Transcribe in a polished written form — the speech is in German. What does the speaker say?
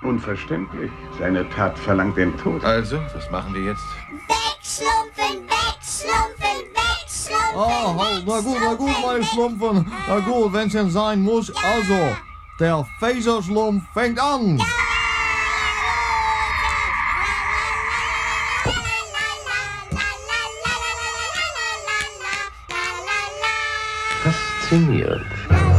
Unverständlich. Seine Tat verlangt den Tod. Also, was machen wir jetzt? Wegschlumpfen, wegschlumpfen, wegschlumpfen. Ah, na gut, meine Schlumpfen. Na gut, wenn's denn sein muss. Also, der Phaserschlumpf fängt an. Faszinierend.